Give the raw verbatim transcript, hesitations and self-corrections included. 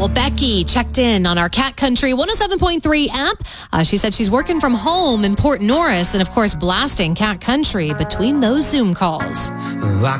Well, Becky checked in on our Cat Country one oh seven point three app. Uh, she said she's working from home in Port Norris and, of course, blasting Cat Country between those Zoom calls. I